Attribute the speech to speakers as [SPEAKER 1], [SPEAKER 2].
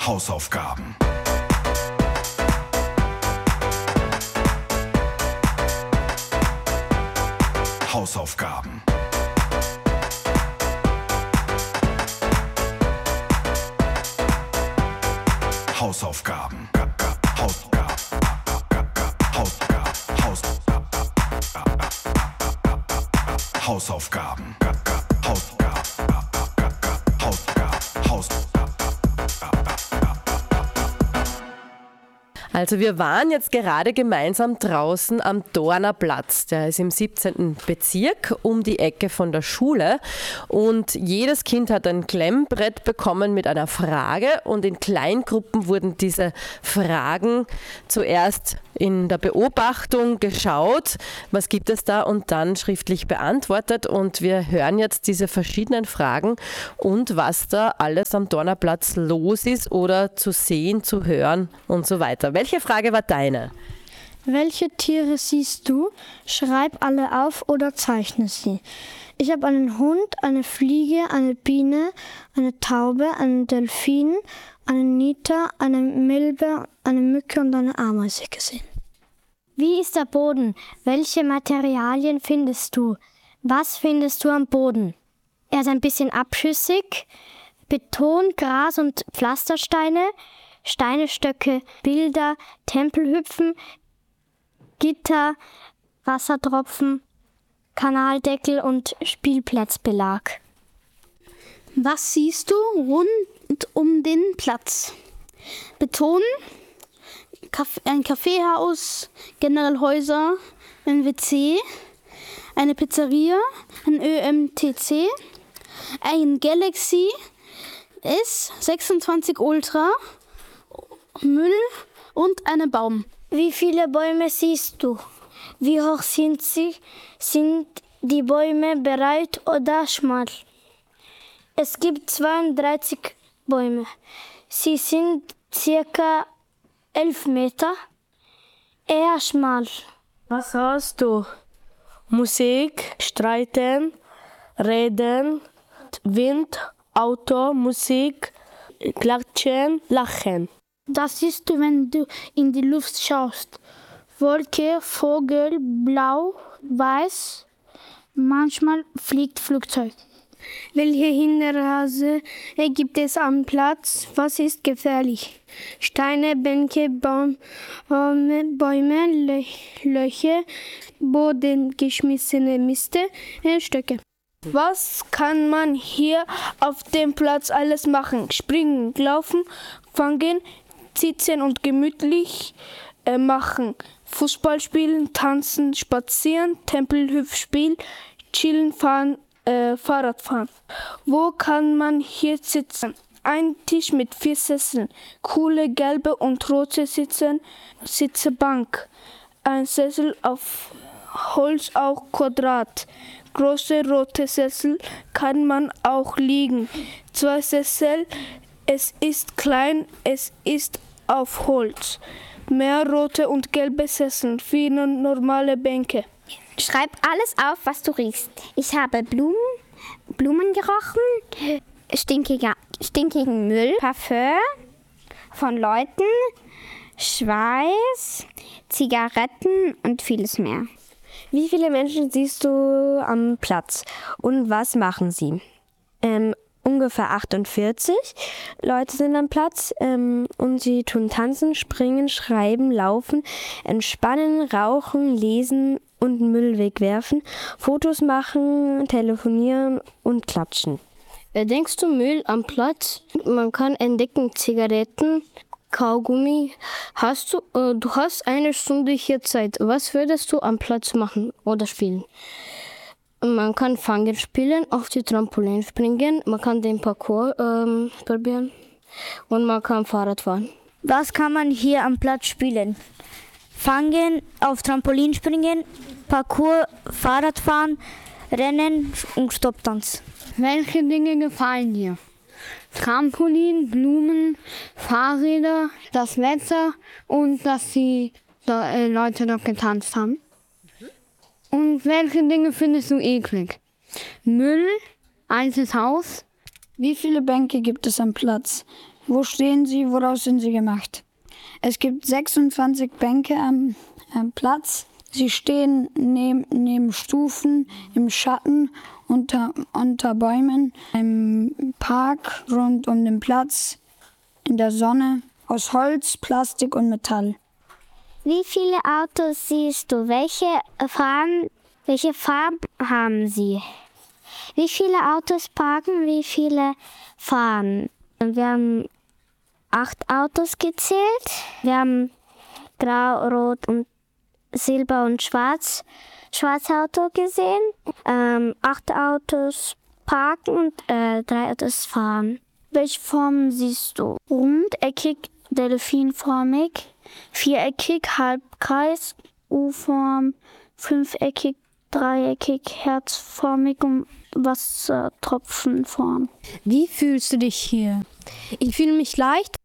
[SPEAKER 1] Hausaufgaben. Hausaufgaben. Hausaufgaben. Hausaufgaben.
[SPEAKER 2] Also wir waren jetzt gerade gemeinsam draußen am Dorner Platz. Der ist im 17. Bezirk um die Ecke von der Schule. Und jedes Kind hat ein Klemmbrett bekommen mit einer Frage. Und in Kleingruppen wurden diese Fragen zuerst in der Beobachtung geschaut, was gibt es da, und dann schriftlich beantwortet. Und wir hören jetzt diese verschiedenen Fragen und was da alles am Dorner Platz los ist oder zu sehen, zu hören und so weiter. Welche Frage war deine?
[SPEAKER 3] Welche Tiere siehst du? Schreib alle auf oder zeichne sie. Ich habe einen Hund, eine Fliege, eine Biene, eine Taube, einen Delfin, einen Niter, eine Milbe, eine Mücke und eine Ameise gesehen.
[SPEAKER 4] Wie ist der Boden? Welche Materialien findest du? Was findest du am Boden? Er ist ein bisschen abschüssig. Beton, Gras und Pflastersteine, Steine, Stöcke, Bilder, Tempelhüpfen, Gitter, Wassertropfen, Kanaldeckel und Spielplatzbelag.
[SPEAKER 3] Was siehst du rund um den Platz? Beton, ein Kaffeehaus, generell Häuser, ein WC, eine Pizzeria, ein ÖMTC, ein Galaxy S26 Ultra, Müll und einen Baum.
[SPEAKER 4] Wie viele Bäume siehst du? Wie hoch sind sie? Sind die Bäume breit oder schmal? Es gibt 32 Bäume. Sie sind circa 11 Meter. Eher schmal.
[SPEAKER 3] Was hörst du? Musik, Streiten, Reden, Wind, Auto, Musik, Klatschen, Lachen. Das siehst du, wenn du in die Luft schaust. Wolke, Vogel, blau, weiß. Manchmal fliegt Flugzeug. Welche Hinderrisse gibt es am Platz? Was ist gefährlich? Steine, Bänke, Bäume, Löcher, bodengeschmissene Miste, Stöcke. Was kann man hier auf dem Platz alles machen? Springen, laufen, fangen, sitzen und gemütlich machen. Fußball spielen, tanzen, spazieren, Tempelhüpfspiel, chillen, fahren, Fahrrad fahren. Wo kann man hier sitzen? Ein Tisch mit 4 Sesseln, coole gelbe und rote Sitzebank. Ein Sessel auf Holz, auch Quadrat. Große rote Sessel kann man auch liegen. 2 Sessel, es ist klein, es ist auf Holz. Mehr rote und gelbe Sesseln, viele normale Bänke.
[SPEAKER 4] Schreib alles auf, was du riechst. Ich habe Blumen gerochen, stinkigen Müll, Parfüm von Leuten, Schweiß, Zigaretten und vieles mehr.
[SPEAKER 5] Wie viele Menschen siehst du am Platz und was machen sie? Ungefähr 48 Leute sind am Platz und sie tun tanzen, springen, schreiben, laufen, entspannen, rauchen, lesen und Müll wegwerfen, Fotos machen, telefonieren und klatschen.
[SPEAKER 3] Denkst du Müll am Platz? Man kann entdecken Zigaretten, Kaugummi. Du hast 1 Stunde hier Zeit. Was würdest du am Platz machen oder spielen? Man kann Fangen spielen, auf die Trampolin springen, man kann den Parcours probieren und man kann Fahrrad fahren.
[SPEAKER 4] Was kann man hier am Platz spielen? Fangen, auf Trampolin springen, Parcours, Fahrrad fahren, Rennen und Stopptanz.
[SPEAKER 3] Welche Dinge gefallen dir? Trampolin, Blumen, Fahrräder, das Wetter und dass die Leute dort getanzt haben. Und welche Dinge findest du eklig? Müll, altes Haus.
[SPEAKER 6] Wie viele Bänke gibt es am Platz? Wo stehen sie? Woraus sind sie gemacht? Es gibt 26 Bänke am Platz. Sie stehen neben Stufen, im Schatten, unter Bäumen, im Park, rund um den Platz, in der Sonne, aus Holz, Plastik und Metall.
[SPEAKER 4] Wie viele Autos siehst du? Welche Farben haben sie? Wie viele Autos parken, wie viele fahren? Wir haben 8 Autos gezählt. Wir haben Grau, Rot und Silber und Schwarz Auto gesehen. 8 Autos parken und 3 Autos fahren. Welche Formen siehst du? Rundeckig, delfinformig, viereckig, Halbkreis, U-Form, fünfeckig, dreieckig, herzförmig und Wassertropfenform.
[SPEAKER 7] Wie fühlst du dich hier? Ich fühle mich leicht